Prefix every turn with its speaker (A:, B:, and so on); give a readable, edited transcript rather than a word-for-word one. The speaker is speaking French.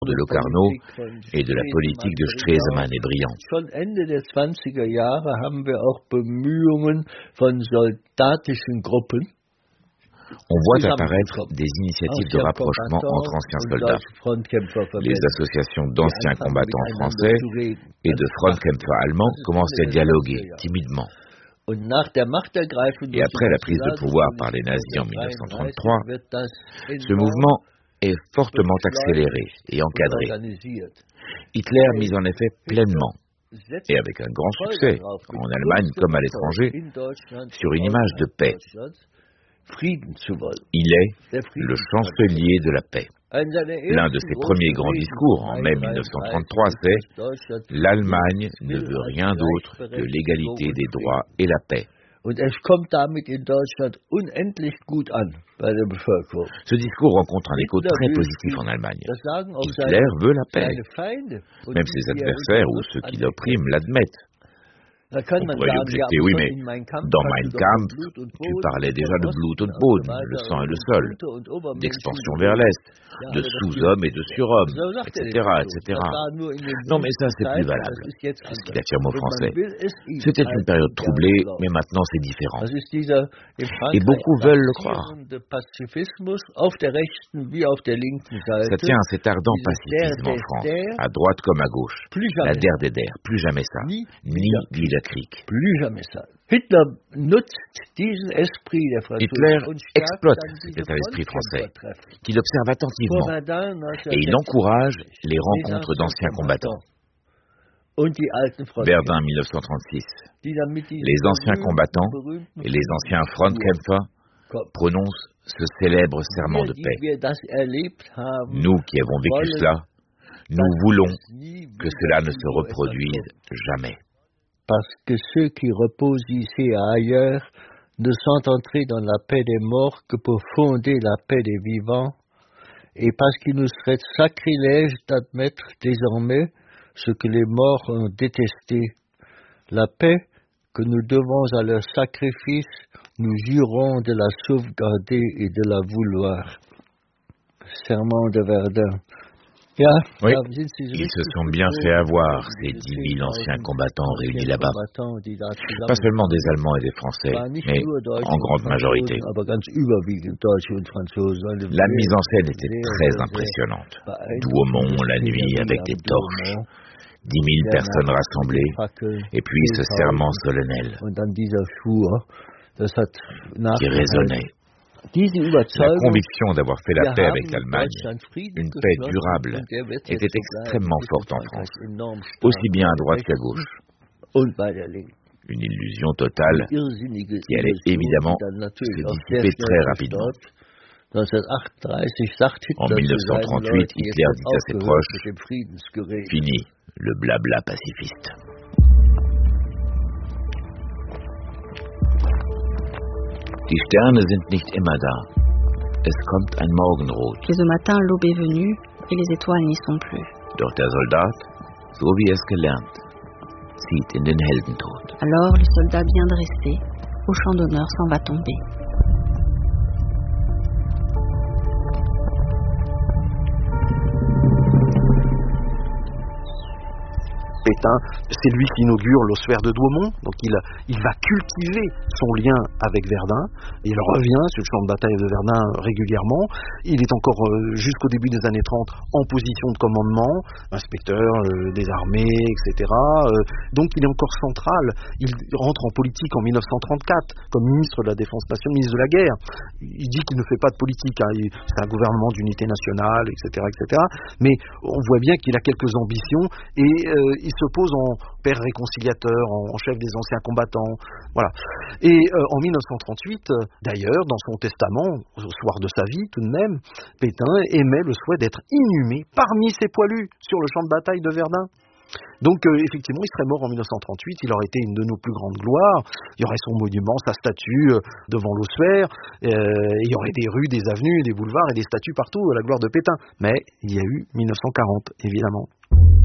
A: de Locarno et de la politique de Stresemann est brillant.
B: Schon Ende der 20er Jahre haben wir auch Bemühungen von soldatischen Gruppen.
A: On voit apparaître des initiatives de rapprochement entre anciens soldats, les associations d'anciens combattants français et de Frontkämpfer allemands commencent à dialoguer timidement. Et après la prise de pouvoir par les nazis en 1933, ce mouvement est fortement accéléré et encadré. Hitler mise en effet pleinement, et avec un grand succès, en Allemagne comme à l'étranger, sur une image de paix. Il est le chancelier de la paix. L'un de ses premiers grands discours en mai 1933, c'est « L'Allemagne ne veut rien d'autre que l'égalité des droits et la paix ». Ce discours rencontre un écho très positif en Allemagne. Hitler veut la paix. Même ses adversaires ou ceux qui l'oppriment l'admettent. On pourrait lui objecter, oui, mais dans Mein Kampf, tu parlais déjà de Blut und Boden, le sang et le sol, d'expansion vers l'Est, de sous-hommes et de surhommes, etc., etc. Non, mais ça, c'est plus valable. C'est ce qu'il affirme aux Français. C'était une période troublée, mais maintenant, c'est différent. Et beaucoup veulent le croire. Ça tient à cet ardent pacifisme en France, à droite comme à gauche. La der des der, plus jamais ça. Ni la crique.
B: Plus jamais ça. Hitler
A: exploite cet état d'esprit français, qu'il observe attentivement, et il encourage les rencontres d'anciens combattants. Verdun 1936. Les anciens combattants et les anciens Frontkämpfer prononcent ce célèbre serment de paix. Nous qui avons vécu cela, nous voulons que cela ne se reproduise jamais.
B: Parce que ceux qui reposent ici et ailleurs ne sont entrés dans la paix des morts que pour fonder la paix des vivants, et parce qu'il nous serait sacrilège d'admettre désormais ce que les morts ont détesté, la paix que nous devons à leur sacrifice, nous jurons de la sauvegarder et de la vouloir. Serment de Verdun.
A: Oui, ils se sont bien fait avoir, ces 10 000 anciens combattants réunis là-bas. Pas seulement des Allemands et des Français, mais en grande majorité. La mise en scène était très impressionnante. Douaumont, la nuit, avec des torches. 10 000 personnes rassemblées, et puis ce serment solennel qui résonnait. La conviction d'avoir fait la paix avec l'Allemagne, une paix durable, était extrêmement forte en France, aussi bien à droite qu'à gauche. Une illusion totale qui allait évidemment se dissiper très rapidement. En 1938, Hitler dit à ses proches « Fini le blabla pacifiste ». Die Sterne sind nicht immer da. Es kommt ein Morgenrot.
C: Et ce matin, l'aube est venue et les étoiles n'y sont plus.
A: Doch der Soldat, so wie es gelernt, zieht in den Heldentod.
C: Alors le soldat bien dressé, au champ d'honneur, s'en va tomber.
D: Pétain, c'est lui qui inaugure l'ossuaire de Douaumont, donc il va cultiver son lien avec Verdun, il revient sur le champ de bataille de Verdun régulièrement, il est encore jusqu'au début des années 30 en position de commandement, inspecteur des armées, etc. Donc il est encore central, il rentre en politique en 1934 comme ministre de la Défense nationale, ministre de la guerre, il dit qu'il ne fait pas de politique, c'est un gouvernement d'unité nationale, etc., etc. Mais on voit bien qu'il a quelques ambitions et il se pose en père réconciliateur, en chef des anciens combattants, voilà. Et en 1938, d'ailleurs, dans son testament, au soir de sa vie tout de même, Pétain émet le souhait d'être inhumé parmi ses poilus sur le champ de bataille de Verdun. Donc effectivement, il serait mort en 1938, il aurait été une de nos plus grandes gloires, il y aurait son monument, sa statue devant l'ossuaire, il y aurait des rues, des avenues, des boulevards et des statues partout à la gloire de Pétain. Mais il y a eu 1940, évidemment.